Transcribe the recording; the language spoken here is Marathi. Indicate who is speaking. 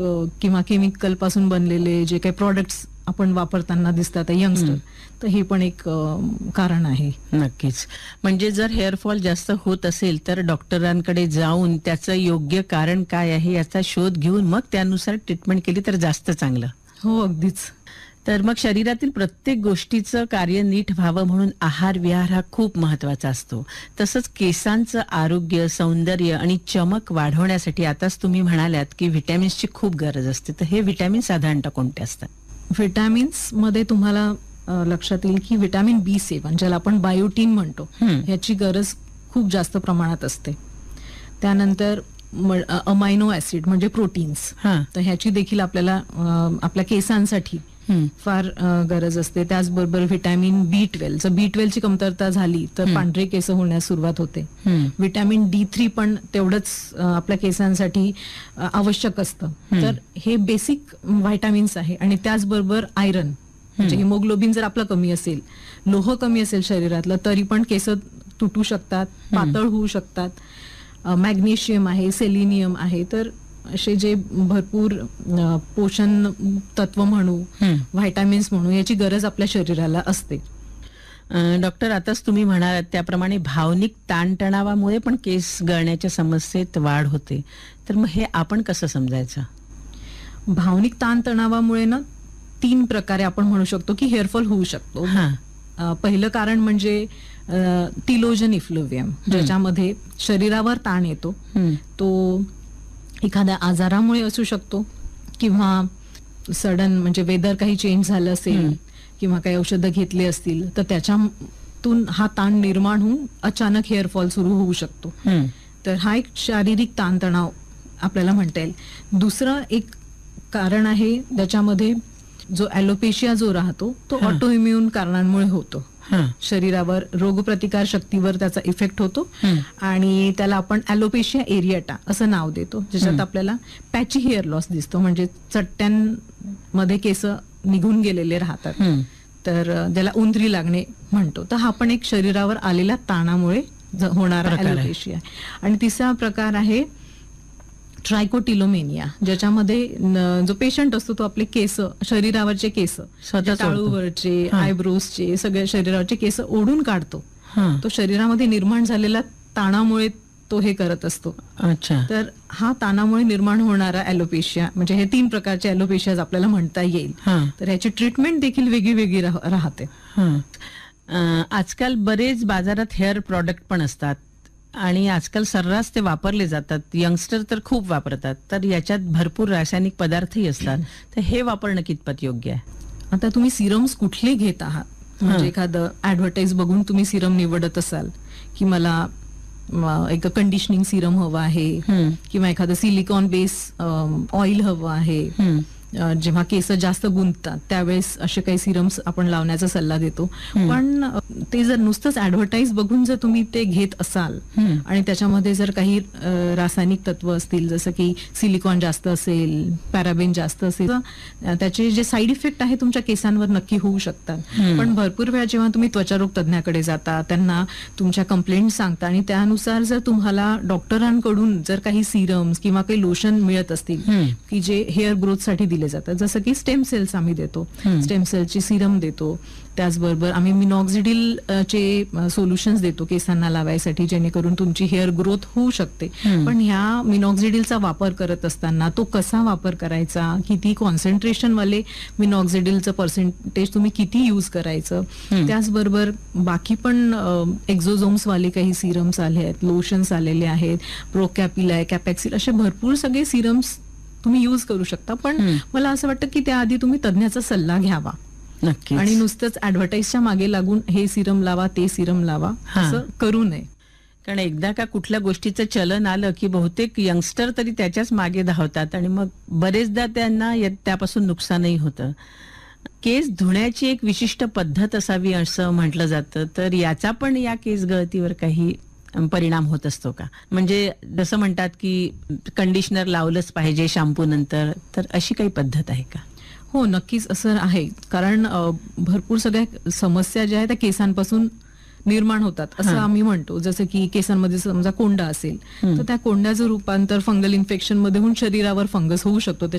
Speaker 1: किंवा केमिकल पासून बनलेले जे काही प्रॉडक्ट्स आपण वापरताना दिसतात यंगस्टर, तर हे पण एक कारण आहे.
Speaker 2: नक्कीच. म्हणजे जर हेअरफॉल जास्त होत असेल तर डॉक्टरांकडे जाऊन त्याचं योग्य कारण काय आहे याचा शोध घेऊन मग त्यानुसार ट्रीटमेंट केली तर जास्त चांगलं.
Speaker 1: हो, अगदीच.
Speaker 2: तर मग शरीरातील प्रत्येक गोष्टीचं कार्य नीट व्हावं म्हणून आहार विहार हा खूप महत्वाचा असतो. तसंच केसांचं आरोग्य, सौंदर्य आणि चमक वाढवण्यासाठी आताच तुम्ही म्हणाल्यात की व्हिटॅमिन्सची खूप गरज असते. तर हे व्हिटॅमिन साधारणतः कोणते असतात?
Speaker 1: व्हिटॅमिन्स मध्ये तुम्हाला लक्षात येईल की व्हिटॅमिन B7 ज्याला आपण बायोटीन म्हणतो, ह्याची गरज खूप जास्त प्रमाणात असते. त्यानंतर अमायनो ऍसिड म्हणजे प्रोटीन्स, तर ह्याची देखील आपल्याला आपल्या केसांसाठी फार गरज असते. त्याचबरोबर व्हिटॅमिन B12, जर B12 ची कमतरता झाली तर पांढरे केस होण्यास सुरुवात होते. व्हिटॅमिन D3 पण तेवढंच आपल्या केसांसाठी आवश्यक असतं. तर हे बेसिक व्हिटॅमिन्स आहे. आणि त्याचबरोबर आयरन म्हणजे हिमोग्लोबिन जर आपलं कमी असेल, लोह कमी असेल शरीरातलं, तरी पण केस तुटू शकतात, पातळ होऊ शकतात. मॅग्नेशियम आहे, सेलिनियम आहे, तर असे जे भरपूर पोषण तत्व म्हणू, व्हिटॅमिन्स म्हणू, याची गरज आपल्या शरीराला असते.
Speaker 2: डॉक्टर, आताच तुम्ही म्हणालात त्याप्रमाणे भावनिक ताणतणावामुळे पण केस गळण्याच्या समस्येत वाढ होते. तर मग हे आपण कसं समजायचं?
Speaker 1: भावनिक ताणतणावामुळे ना 3 प्रकारे आपण म्हणू शकतो की हेअरफॉल होऊ शकतो. पहिलं कारण म्हणजे टिलोजन इफ्लुवियम, ज्याच्यामध्ये शरीरावर ताण येतो. तो एखाद्या आजारामुळे असू शकतो किंवा सडन म्हणजे वेदर काही चेंज झालं असेल किंवा काही औषधं घेतली असतील तर त्याच्यातून हा ताण निर्माण होऊन अचानक हेअरफॉल सुरू होऊ शकतो. तर हा एक शारीरिक ताणतणाव आपल्याला म्हणता येईल. दुसरं एक कारण आहे ज्याच्यामध्ये जो ॲलोपेशिया जो राहतो तो ऑटोइम्युन कारणांमुळे होतो. शरीरावर रोगप्रतिकार शक्तीवर त्याचा इफेक्ट होतो आणि त्याला आपण ॲलोपेशिया एरिएटा असं नाव देतो, ज्याच्यात आपल्याला पॅची हेअर लॉस दिसतो, म्हणजे चट्ट्यांमध्ये केस निघून गेलेले राहतात. तर ज्याला उंदरी लागणे म्हणतो. तर हा पण एक शरीरावर आलेल्या ताणामुळे होणारा ॲलोपेशिया. आणि तिसरा प्रकार आहे ट्रायकोटिलोमेनिया, ज्याच्यामध्ये जो पेशंट असतो तो आपले केस, शरीरावरचे केस, टाळूवरचे, आयब्रोजचे, सगळ्या शरीरावरचे केस ओढून काढतो. तो शरीरामध्ये निर्माण झालेल्या ताणामुळे तो हे करत असतो. तर हा ताणामुळे निर्माण होणारा ॲलोपेशिया, म्हणजे हे 3 प्रकारचे ॲलोपेशियाज आपल्याला म्हणता येईल. तर याची ट्रीटमेंट देखील वेगळी वेगळी राहते.
Speaker 2: आजकाल बरेच बाजारात हेअर प्रॉडक्ट पण असतात आणि आजकाल सर्रास ते वापरले जातात. यंगस्टर तर खूप वापरतात. तर याच्यात भरपूर रासायनिक पदार्थही असतात. तर हे वापरणं कितपत योग्य आहे?
Speaker 1: आता तुम्ही सिरम्स कुठले घेत आहात, म्हणजे एखादं ऍडव्हर्टाईज बघून तुम्ही सिरम निवडत असाल की मला एक कंडिशनिंग सिरम हवं आहे किंवा एखादं सिलिकॉन बेस ऑइल हवं आहे, जेव्हा केस जास्त गुंततात त्यावेळेस असे काही सिरम्स आपण लावण्याचा सल्ला देतो. पण ते जर नुसतंच ऍडव्हर्टाईज बघून जर तुम्ही ते घेत असाल आणि त्याच्यामध्ये जर काही रासायनिक तत्व असतील, जसं की सिलिकॉन जास्त असेल, पॅराबेन जास्त असेल, तर त्याचे जे साईड इफेक्ट आहे तुमच्या केसांवर नक्की होऊ शकतात. पण भरपूर वेळा जेव्हा तुम्ही त्वचारोग तज्ञाकडे जाता, त्यांना तुमच्या कंप्लेंट सांगता आणि त्यानुसार जर तुम्हाला डॉक्टरांकडून जर काही सिरम्स किंवा काही लोशन मिळत असतील की जे हेअर ग्रोथसाठी दिले जातात, जसं की स्टेम सेल्स आम्ही देतो, स्टेम सेलची सिरम देतो. त्याचबरोबर आम्ही मिनॉक्सिडिल चे सोल्युशन्स देतो केसांना लावायसाठी, जेणेकरून तुमची हेअर ग्रोथ होऊ शकते. पण ह्या मिनॉक्सिडिलचा वापर करत असताना तो कसा वापर करायचा, किती कॉन्सन्ट्रेशन वाले मिनॉक्सिडिलचं पर्सेंटेज तुम्ही किती यूज करायचं, त्याचबरोबर बाकी पण एक्झोझोम्स वाले काही सिरम्स आले आहेत, लोशन्स आलेले आहेत, प्रोकॅपिल, कॅपॅक्सिल, असे भरपूर सगळे सिरम्स तुम्ही यूज करू शकता. पण मला असं वाटतं की त्याआधी तुम्ही तज्ञाचा सल्ला घ्यावा आणि नुसतंच ऍडव्हर्टाईजच्या मागे लागून हे सिरम लावा, ते सिरम लावा असं करू नये.
Speaker 2: कारण एकदा का कुठल्या गोष्टीचं चलन आलं की बहुतेक यंगस्टर तरी त्याच्याच मागे धावतात आणि मग बरेचदा त्यांना त्यापासून नुकसानही होतं. केस धुण्याची एक विशिष्ट पद्धत असावी असं म्हटलं जातं. तर याचा पण या केस गळतीवर काही परिणाम होत असतो का? म्हणजे जसं म्हणतात की कंडिशनर लावलंच पाहिजे शॅम्पू नंतर, तर अशी काही पद्धत आहे का?
Speaker 1: हो, नक्कीच असं आहे. कारण भरपूर सगळ्या समस्या ज्या आहेत त्या केसांपासून निर्माण होतात असं आम्ही म्हणतो. जसं की केसांमध्ये समजा कोंडा असेल तर त्या कोंड्याचं रूपांतर फंगल इन्फेक्शन मध्ये होऊन शरीरावर फंगस होऊ शकतो.